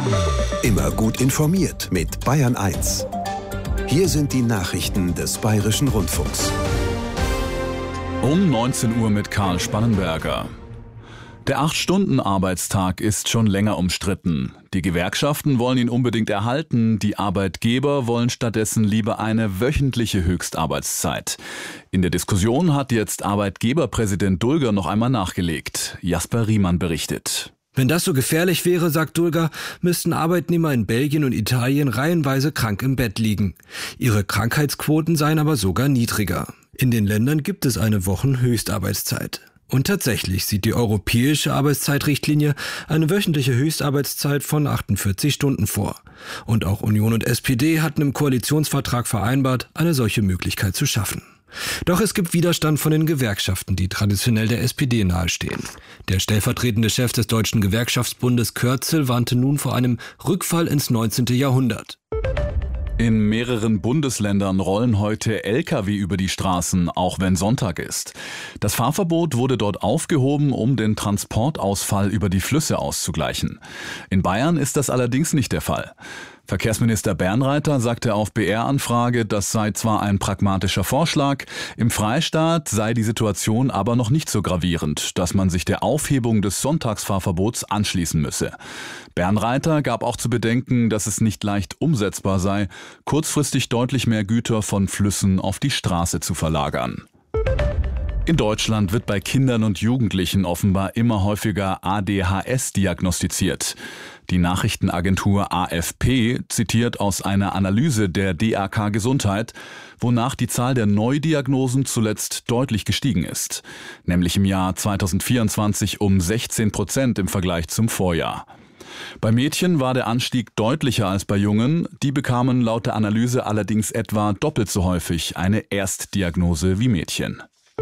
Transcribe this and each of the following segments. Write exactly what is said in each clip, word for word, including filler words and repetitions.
Immer gut informiert mit Bayern eins. Hier sind die Nachrichten des Bayerischen Rundfunks. Um neunzehn Uhr mit Karl Spannenberger. Der acht-Stunden-Arbeitstag ist schon länger umstritten. Die Gewerkschaften wollen ihn unbedingt erhalten, die Arbeitgeber wollen stattdessen lieber eine wöchentliche Höchstarbeitszeit. In der Diskussion hat jetzt Arbeitgeberpräsident Dulger noch einmal nachgelegt. Jasper Riemann berichtet. Wenn das so gefährlich wäre, sagt Dulger, müssten Arbeitnehmer in Belgien und Italien reihenweise krank im Bett liegen. Ihre Krankheitsquoten seien aber sogar niedriger. In den Ländern gibt es eine Wochenhöchstarbeitszeit. Und tatsächlich sieht die europäische Arbeitszeitrichtlinie eine wöchentliche Höchstarbeitszeit von achtundvierzig Stunden vor. Und auch Union und S P D hatten im Koalitionsvertrag vereinbart, eine solche Möglichkeit zu schaffen. Doch es gibt Widerstand von den Gewerkschaften, die traditionell der S P D nahestehen. Der stellvertretende Chef des Deutschen Gewerkschaftsbundes Kürzel warnte nun vor einem Rückfall ins neunzehnte Jahrhundert. In mehreren Bundesländern rollen heute L K W über die Straßen, auch wenn Sonntag ist. Das Fahrverbot wurde dort aufgehoben, um den Transportausfall über die Flüsse auszugleichen. In Bayern ist das allerdings nicht der Fall. Verkehrsminister Bernreiter sagte auf B R-Anfrage, das sei zwar ein pragmatischer Vorschlag, im Freistaat sei die Situation aber noch nicht so gravierend, dass man sich der Aufhebung des Sonntagsfahrverbots anschließen müsse. Bernreiter gab auch zu bedenken, dass es nicht leicht umsetzbar sei, kurzfristig deutlich mehr Güter von Flüssen auf die Straße zu verlagern. In Deutschland wird bei Kindern und Jugendlichen offenbar immer häufiger A D H S diagnostiziert. Die Nachrichtenagentur A F P zitiert aus einer Analyse der D A K Gesundheit, wonach die Zahl der Neudiagnosen zuletzt deutlich gestiegen ist, nämlich im Jahr zweitausendvierundzwanzig um sechzehn Prozent im Vergleich zum Vorjahr. Bei Mädchen war der Anstieg deutlicher als bei Jungen, die bekamen laut der Analyse allerdings etwa doppelt so häufig eine Erstdiagnose wie Mädchen.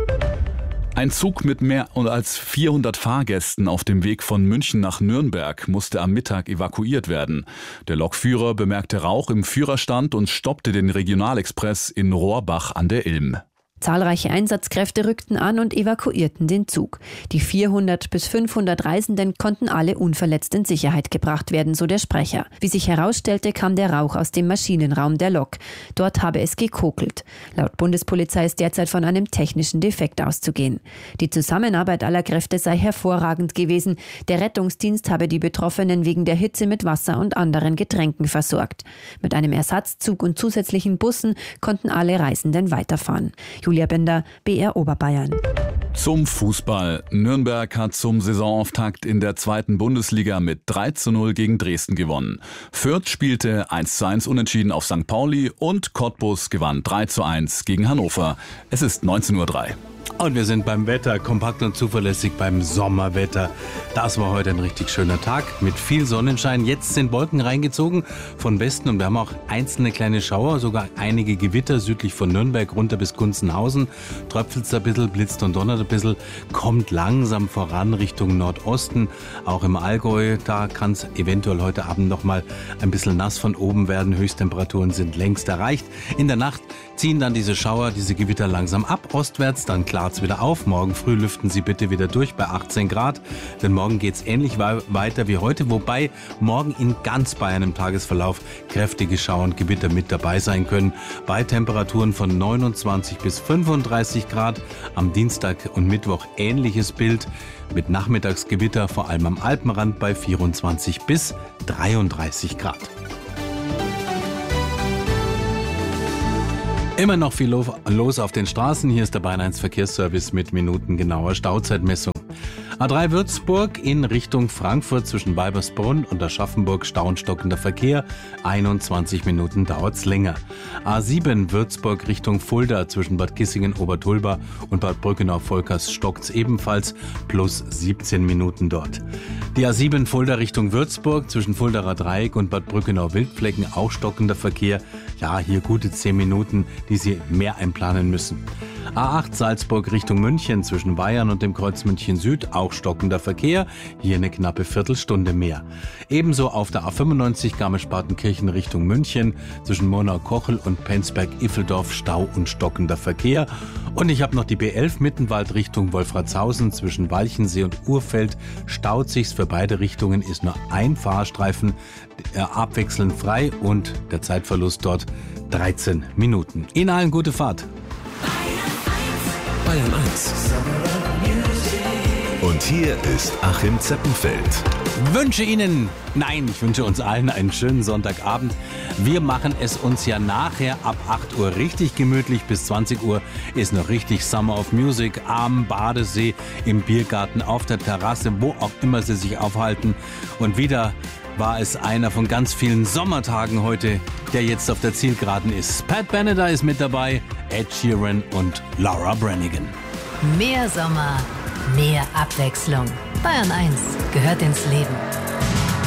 Ein Zug mit mehr als vierhundert Fahrgästen auf dem Weg von München nach Nürnberg musste am Mittag evakuiert werden. Der Lokführer bemerkte Rauch im Führerstand und stoppte den Regionalexpress in Rohrbach an der Ilm. Zahlreiche Einsatzkräfte rückten an und evakuierten den Zug. Die vierhundert bis fünfhundert Reisenden konnten alle unverletzt in Sicherheit gebracht werden, so der Sprecher. Wie sich herausstellte, kam der Rauch aus dem Maschinenraum der Lok. Dort habe es gekokelt. Laut Bundespolizei ist derzeit von einem technischen Defekt auszugehen. Die Zusammenarbeit aller Kräfte sei hervorragend gewesen. Der Rettungsdienst habe die Betroffenen wegen der Hitze mit Wasser und anderen Getränken versorgt. Mit einem Ersatzzug und zusätzlichen Bussen konnten alle Reisenden weiterfahren. Julia Bender, B R Oberbayern. Zum Fußball. Nürnberg hat zum Saisonauftakt in der zweiten Bundesliga mit drei zu null gegen Dresden gewonnen. Fürth spielte eins zu eins unentschieden auf Sankt Pauli und Cottbus gewann drei zu eins gegen Hannover. Es ist neunzehn Uhr drei. Und wir sind beim Wetter, kompakt und zuverlässig beim Sommerwetter. Das war heute ein richtig schöner Tag mit viel Sonnenschein. Jetzt sind Wolken reingezogen von Westen und wir haben auch einzelne kleine Schauer, sogar einige Gewitter südlich von Nürnberg runter bis Gunzenhausen. Tröpfelt es ein bisschen, blitzt und donnert ein bisschen, kommt langsam voran Richtung Nordosten. Auch im Allgäu, da kann es eventuell heute Abend noch mal ein bisschen nass von oben werden. Höchsttemperaturen sind längst erreicht. In der Nacht ziehen dann diese Schauer, diese Gewitter langsam ab, ostwärts, dann klart's wieder auf. Morgen früh lüften Sie bitte wieder durch bei achtzehn Grad, denn morgen geht's ähnlich weiter wie heute, wobei morgen in ganz Bayern im Tagesverlauf kräftige Schauer und Gewitter mit dabei sein können, bei Temperaturen von neunundzwanzig bis fünfunddreißig Grad. Am Dienstag und Mittwoch ähnliches Bild mit Nachmittagsgewitter, vor allem am Alpenrand bei vierundzwanzig bis dreiunddreißig Grad. Immer noch viel los auf den Straßen. Hier ist der Bayern eins Verkehrsservice mit minutengenauer Stauzeitmessung. A drei Würzburg in Richtung Frankfurt zwischen Weibersbrunn und Aschaffenburg Stau und stockender Verkehr. einundzwanzig Minuten dauert's länger. A sieben Würzburg Richtung Fulda zwischen Bad Kissingen-Obertulba und Bad Brückenau-Volkers stockt's ebenfalls plus siebzehn Minuten dort. Die A sieben Fulda Richtung Würzburg zwischen Fuldaer Dreieck und Bad Brückenau-Wildflecken auch stockender Verkehr. Ja, hier gute zehn Minuten, die Sie mehr einplanen müssen. A acht Salzburg Richtung München zwischen Bayern und dem Kreuz München Süd, auch stockender Verkehr, hier eine knappe Viertelstunde mehr. Ebenso auf der A fünfundneunzig Garmisch-Partenkirchen Richtung München zwischen Murnau-Kochel und Penzberg-Iffeldorf, Stau und stockender Verkehr. Und ich habe noch die B elf Mittenwald Richtung Wolfratshausen zwischen Walchensee und Urfeld, staut sich's für beide Richtungen, ist nur ein Fahrstreifen äh, abwechselnd frei und der Zeitverlust dort dreizehn Minuten. Ihnen allen gute Fahrt. Bayern eins. Und hier ist Achim Zeppenfeld. Wünsche Ihnen, nein, ich wünsche uns allen einen schönen Sonntagabend. Wir machen es uns ja nachher ab acht Uhr richtig gemütlich. Bis zwanzig Uhr ist noch richtig Summer of Music am Badesee, im Biergarten, auf der Terrasse, wo auch immer Sie sich aufhalten. Und wieder war es einer von ganz vielen Sommertagen heute, der jetzt auf der Zielgeraden ist. Pat Benatar ist mit dabei, Ed Sheeran und Laura Branigan. Mehr Sommer, mehr Abwechslung. Bayern eins gehört ins Leben.